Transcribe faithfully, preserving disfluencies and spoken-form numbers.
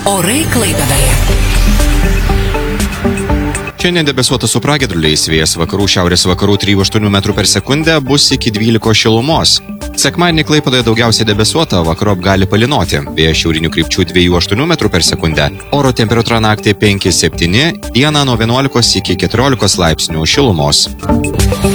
Orai Klaipėdoje. Šiandien debesuota su pragiedruliais, vėjas vakarų šiaurės vakarų trijų aštuonių metrų per sekundę, bus iki dvylikos šilumos. Sekmadienį Klaipėdoje daugiausiai debesuota, vakarop gali palynoti, vėjas šiaurinių krypčių dviejų aštuonių metrų per sekundę. Oro temperatūra naktį penki septyni, dieną nuo vienuolikos iki keturiolikos laipsnių šilumos.